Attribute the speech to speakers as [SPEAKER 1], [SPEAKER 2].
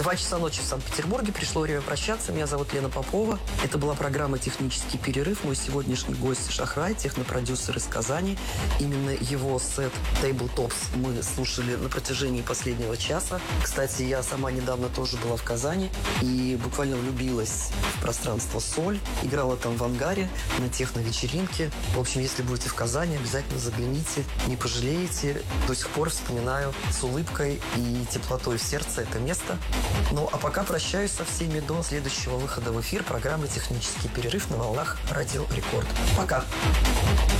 [SPEAKER 1] 2 часа ночи в Санкт-Петербурге. Пришло время прощаться. Меня зовут Лена Попова. Это была программа «Технический перерыв». Мой сегодняшний гость Шахрай, технопродюсер из Казани. Именно его сет Tabletops мы слушали на протяжении последнего часа. Кстати, я сама недавно тоже была в Казани и буквально влюбилась в пространство «Соль». Играла там в ангаре на техно-вечеринке. В общем, если будете в Казани, обязательно загляните, не пожалеете. До сих пор вспоминаю с улыбкой и теплотой в сердце это место. Ну, а пока прощаюсь со всеми до следующего выхода в эфир программы «Технический перерыв» на волнах Радио Рекорд. Пока!